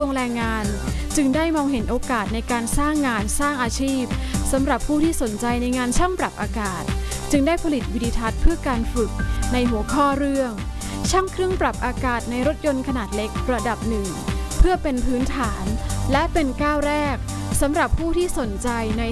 วงแรงงานจึงได้มองเห็นโอกาสในการสร้างงานสร้างอาชีพสำหรับผู้ที่สนใจในงานช่างปรับอากาศจึงได้ผลิตวิดีทัศน์เพื่อการฝึกในหัวข้อเรื่องช่างเครื่องปรับอากาศในรถยนต์ขนาดเล็กระดับหนึ่งเพื่อเป็นพื้นฐานและเป็นก้าวแรกสำหรับผู้ที่สนใจใน